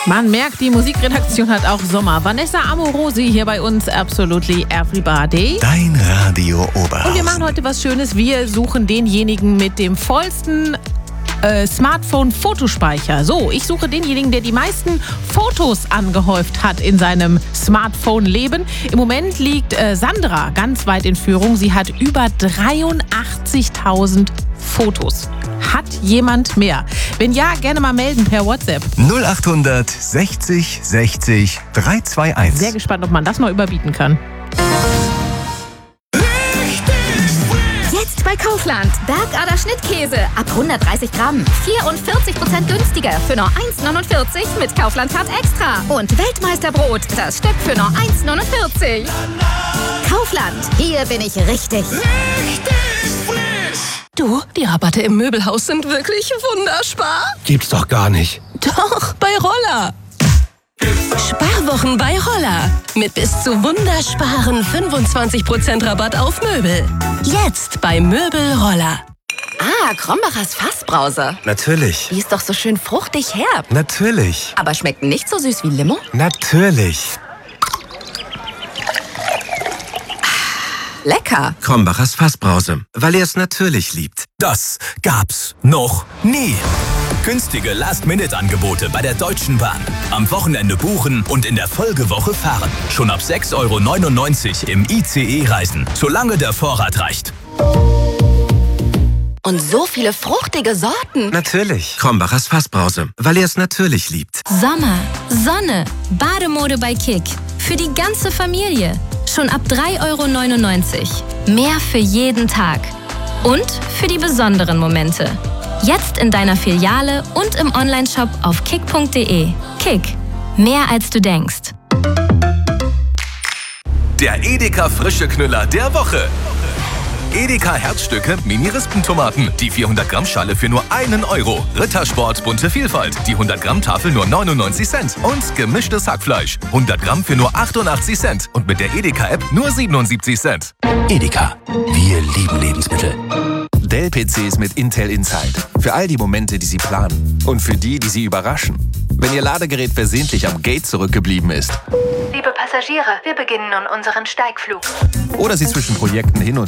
Man merkt, die Musikredaktion hat auch Sommer. Vanessa Amorosi hier bei uns, Absolutely Everybody. Dein Radio Oberhausen. Und wir machen heute was Schönes. Wir suchen denjenigen mit dem vollsten Smartphone-Fotospeicher. So, ich suche denjenigen, der die meisten Fotos angehäuft hat in seinem Smartphone-Leben. Im Moment liegt Sandra ganz weit in Führung. Sie hat über 83.000 Fotos. Hat jemand mehr? Wenn ja, gerne mal melden per WhatsApp. 0800 60 60 321. Sehr gespannt, ob man das noch überbieten kann. Jetzt bei Kaufland. Bergader Schnittkäse ab 130 Gramm. 44% günstiger für nur 1,49 mit Kaufland Card Extra. Und Weltmeisterbrot, das Stück für nur 1,49. Kaufland, hier bin ich richtig. Du, die Rabatte im Möbelhaus sind wirklich wunderbar. Gibt's doch gar nicht. Doch, bei Roller. Sparwochen bei Roller. Mit bis zu wundersparen 25% Rabatt auf Möbel. Jetzt bei Möbel Roller. Ah, Krombachers Fassbrause. Natürlich. Die ist doch so schön fruchtig herb. Natürlich. Aber schmeckt nicht so süß wie Limo? Natürlich. Lecker. Krombachers Fassbrause, weil er es natürlich liebt. Das gab's noch nie. Günstige Last-Minute-Angebote bei der Deutschen Bahn. Am Wochenende buchen und in der Folgewoche fahren. Schon ab 6,99 € im ICE reisen, solange der Vorrat reicht. Und so viele fruchtige Sorten. Natürlich. Krombachers Fassbrause, weil er es natürlich liebt. Sommer, Sonne, Bademode bei Kick. Für die ganze Familie. Schon ab 3,99 €. Mehr für jeden Tag. Und für die besonderen Momente. Jetzt in deiner Filiale und im Onlineshop auf kick.de. Kick. Mehr als du denkst. Der Edeka Frische Knüller der Woche. Edeka Herzstücke Mini-Rispentomaten. Die 400 Gramm Schale für nur 1 €. Rittersport bunte Vielfalt. Die 100 Gramm Tafel nur 99 Cent. Und gemischtes Hackfleisch. 100 Gramm für nur 88 Cent. Und mit der Edeka-App nur 77 Cent. Edeka. Wir lieben Lebensmittel. Dell-PCs mit Intel Inside. Für all die Momente, die Sie planen. Und für die, die Sie überraschen. Wenn Ihr Ladegerät versehentlich am Gate zurückgeblieben ist. Liebe Passagiere, wir beginnen nun unseren Steigflug. Oder Sie zwischen Projekten hin und